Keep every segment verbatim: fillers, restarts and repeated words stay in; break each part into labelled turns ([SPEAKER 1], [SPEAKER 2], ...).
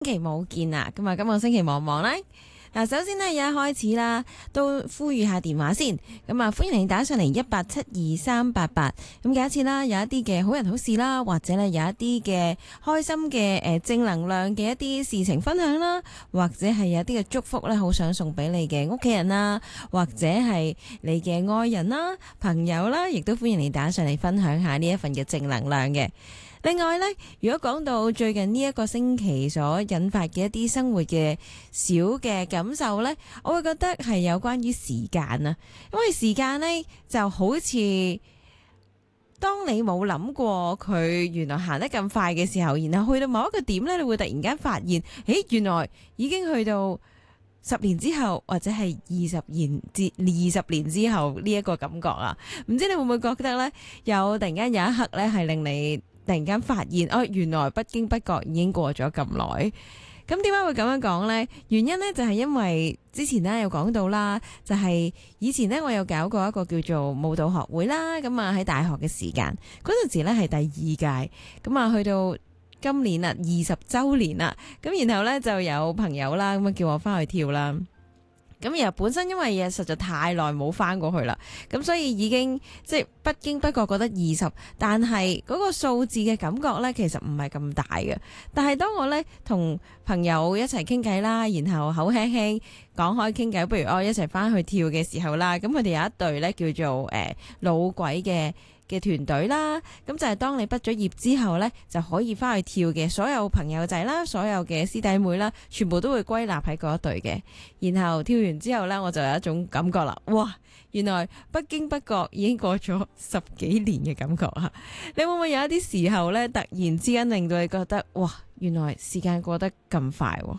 [SPEAKER 1] 期冇見啦，咁啊，今個星期忙唔忙呢？嗱，首先呢，有一開始啦，都呼籲下電話先。咁啊，歡迎你打上嚟一八七二三八八。咁假設啦，有一啲嘅好人好事啦，或者咧有一啲嘅開心嘅誒正能量嘅一啲事情分享啦，或者係有一啲嘅祝福咧，好想送俾你嘅屋企人啦，或者係你嘅愛人啦、朋友啦，亦都歡迎你打上嚟分享下呢一份嘅正能量嘅。另外呢，如果講到最近呢一個星期所引發嘅一啲生活嘅小嘅感受呢，我會覺得係有關於時間啊，因為時間呢就好似當你冇諗過佢原來行得咁快嘅時候，然後去到某一個點呢，你會突然間發現，誒，原來已經去到十年之後，或者係二十年之二十年之後呢一個感覺啊，唔知你會唔會覺得呢？有突然間有一刻呢，係令你突然間發現，哦，原來不經不覺已經過咗咁耐。咁點解會咁樣講呢？原因呢就係因為之前呢有講到啦，就係以前呢我有搞過一個叫做舞蹈學會啦。咁啊喺大學嘅時間嗰陣時呢係第二屆，咁啊去到今年啊二十週年啦。咁然後呢就有朋友啦，咁啊叫我翻去跳啦。咁而本身因為嘢實在太耐冇翻過去啦，咁所以已經即係不經不覺覺得二十，但係嗰個數字嘅感覺呢，其實唔係咁大嘅。但係當我呢同朋友一齊傾偈啦，然後口輕輕講開傾偈，不如我一齊翻去跳嘅時候啦，咁佢哋有一隊呢叫做誒、呃、老鬼嘅嘅團隊啦，咁就係當你畢咗業之後呢，就可以翻去跳嘅所有朋友仔啦，所有嘅師弟妹啦，全部都會歸納喺嗰一隊嘅。然後跳完之後呢，我就有一種感覺啦，哇！原來不經不覺已經過咗十幾年嘅感覺啊！你會唔會有一啲時候呢，突然之間令到你覺得，哇！原來時間過得咁快喎？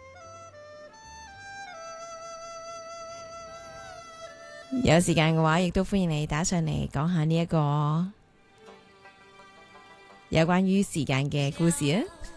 [SPEAKER 1] 有時間嘅話，亦都歡迎你打上嚟講下呢一個有關於時間嘅故事啊！